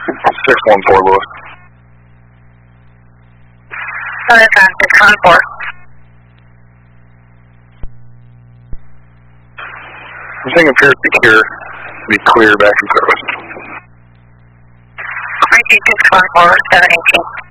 614 Lewis. Southern Time 614. Everything appears to be clear back in service. 3614, 718.